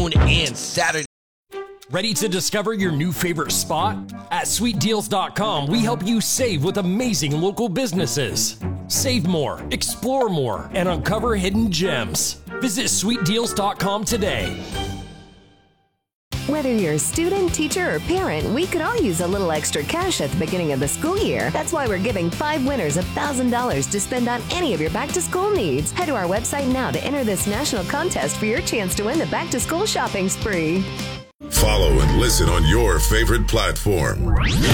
and Saturday. Ready to discover your new favorite spot? At sweetdeals.com, we help you save with amazing local businesses. Save more, explore more, and uncover hidden gems. Visit sweetdeals.com today. Whether you're a student, teacher, or parent, we could all use a little extra cash at the beginning of the school year. That's why we're giving 5 winners $1,000 to spend on any of your back-to-school needs. Head to our website now to enter this national contest for your chance to win the back-to-school shopping spree. Follow and listen on your favorite platform.